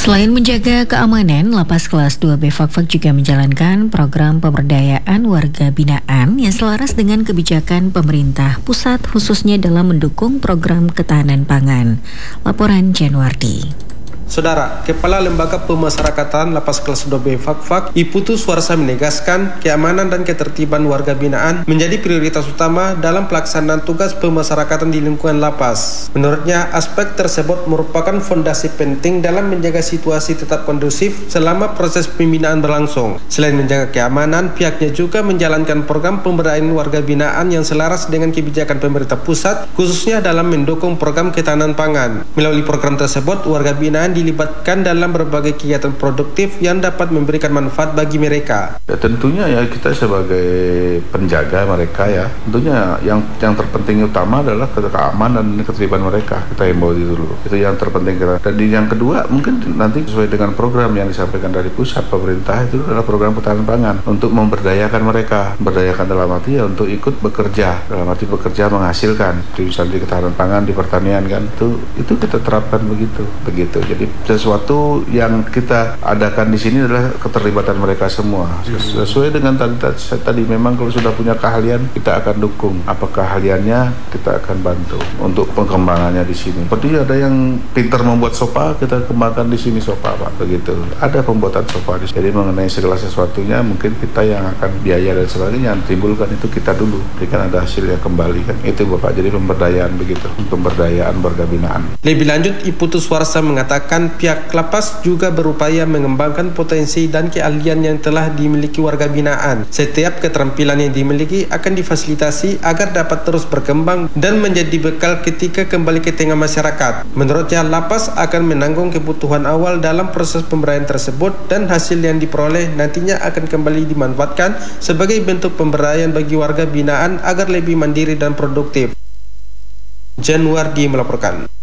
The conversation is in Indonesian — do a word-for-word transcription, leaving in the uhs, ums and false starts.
Selain menjaga keamanan, Lapas Kelas dua B Fakfak juga menjalankan program pemberdayaan warga binaan yang selaras dengan kebijakan pemerintah pusat khususnya dalam mendukung program ketahanan pangan. Laporan Januardi. Saudara, Kepala Lembaga Pemasyarakatan Lapas Kelas dua B Fakfak, Iputu Suarsa menegaskan keamanan dan ketertiban warga binaan menjadi prioritas utama dalam pelaksanaan tugas pemasyarakatan di lingkungan lapas. Menurutnya, aspek tersebut merupakan fondasi penting dalam menjaga situasi tetap kondusif selama proses pembinaan berlangsung. Selain menjaga keamanan, pihaknya juga menjalankan program pemberdayaan warga binaan yang selaras dengan kebijakan pemerintah pusat, khususnya dalam mendukung program ketahanan pangan. Melalui program tersebut, warga binaan dilibatkan dalam berbagai kegiatan produktif yang dapat memberikan manfaat bagi mereka. Ya, tentunya ya kita sebagai penjaga mereka ya, tentunya yang yang terpenting utama adalah keamanan dan ketertiban mereka. Kita himbau itu dulu. Itu yang terpenting kita. Dan yang kedua mungkin nanti sesuai dengan program yang disampaikan dari pusat pemerintah itu adalah program ketahanan pangan untuk memberdayakan mereka. Memberdayakan dalam arti ya untuk ikut bekerja, dalam arti bekerja menghasilkan di misalnya di ketahanan pangan, di pertanian kan itu itu kita terapkan begitu begitu. Jadi sesuatu yang kita adakan di sini adalah keterlibatan mereka semua. Sesuai dengan tadi, tadi memang kalau sudah punya keahlian kita akan dukung. Apa keahliannya kita akan bantu untuk pengembangannya di sini. Seperti ada yang pintar membuat sopa, kita kembangkan di sini sopa Pak. Begitu. Ada pembuatan sopa di sini. Jadi mengenai segala sesuatunya mungkin kita yang akan biaya dan sebagainya yang timbulkan itu kita dulu. Berikan ada hasilnya kembali kan. Itu Bapak. Jadi pemberdayaan begitu. Pemberdayaan warga binaan. Lebih lanjut, Iputu Suarsa mengatakan pihak lapas juga berupaya mengembangkan potensi dan keahlian yang telah dimiliki warga binaan. Setiap keterampilan yang dimiliki akan difasilitasi agar dapat terus berkembang dan menjadi bekal ketika kembali ke tengah masyarakat. Menurutnya, lapas akan menanggung kebutuhan awal dalam proses pemberdayaan tersebut dan hasil yang diperoleh nantinya akan kembali dimanfaatkan sebagai bentuk pemberdayaan bagi warga binaan agar lebih mandiri dan produktif. Januardi melaporkan.